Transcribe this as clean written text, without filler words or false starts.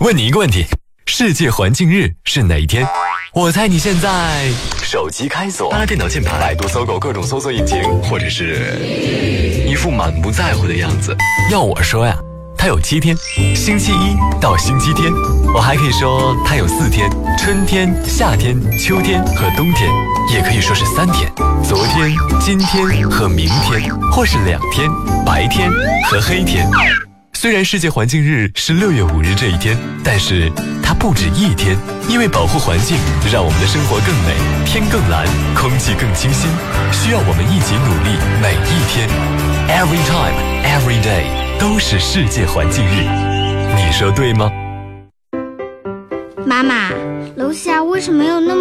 问你一个问题，世界环境日是哪一天？我猜你现在手机开锁，扒拉电脑键盘，百度搜狗各种搜索引擎，或者是一副满不在乎的样子。要我说呀，它有7天，星期一到星期天。我还可以说它有4天，春天、夏天、秋天和冬天，也可以说是3天，昨天、今天和明天，或是2天，白天和黑天。虽然世界环境日是6月5日这一天，但是它不止1天，因为保护环境，让我们的生活更美，天更蓝，空气更清新，需要我们一起努力，每一天 ，every time, every day 都是世界环境日，你说对吗？ 妈妈，楼下为什么有那么